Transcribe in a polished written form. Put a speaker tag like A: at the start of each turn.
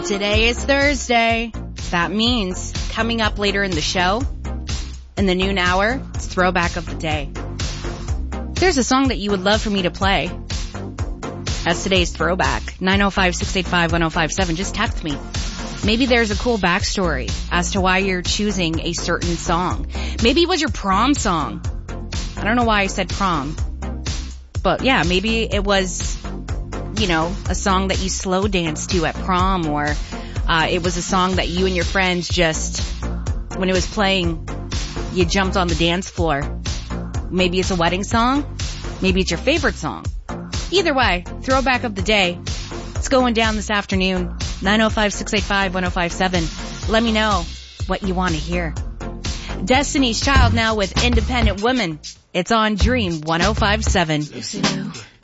A: Today is Thursday. That means coming up later in the show, in the noon hour, it's Throwback of the Day. There's a song that you would love for me to play as today's throwback. 905-685-1057. Just text me. Maybe there's a cool backstory as to why you're choosing a certain song. Maybe it was your prom song. I don't know why I said prom. But yeah, maybe it was, a song that you slow danced to at prom, or it was a song that you and your friends just, when it was playing, you jumped on the dance floor. Maybe it's a wedding song. Maybe it's your favorite song. Either way, Throwback of the Day. It's going down this afternoon. 905-685-1057. Let me know what you want to hear. Destiny's Child now with Independent Women. It's on Dream 105.7.